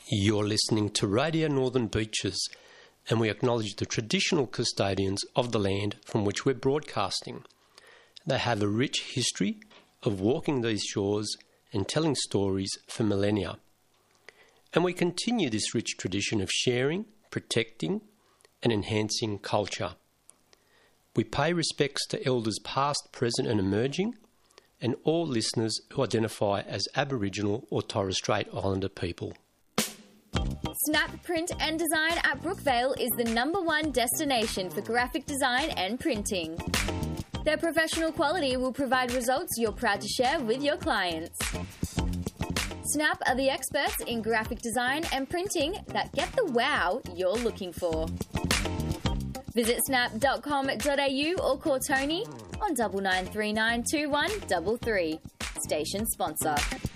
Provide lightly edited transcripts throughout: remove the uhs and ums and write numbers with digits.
You're listening to Radio Northern Beaches, and we acknowledge the traditional custodians of the land from which we're broadcasting. They have a rich history of walking these shores and telling stories for millennia. And we continue this rich tradition of sharing, protecting, and enhancing culture. We pay respects to elders past, present and emerging, and all listeners who identify as Aboriginal or Torres Strait Islander people. Snap Print and Design at Brookvale is the #1 destination for graphic design and printing. Their professional quality will provide results you're proud to share with your clients. Snap are the experts in graphic design and printing that get the wow you're looking for. Visit snap.com.au or call Tony on 99392133. Station sponsor.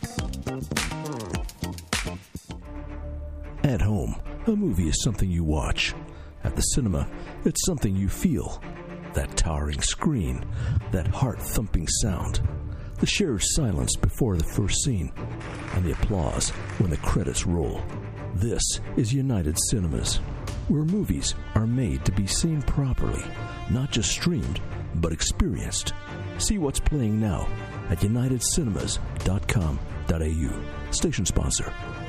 At home, a movie is something you watch. At the cinema, it's something you feel. That towering screen, that heart-thumping sound, the shared silence before the first scene, and the applause when the credits roll. This is United Cinemas, where movies are made to be seen properly, not just streamed, but experienced. See what's playing now at unitedcinemas.com.au. Station sponsor.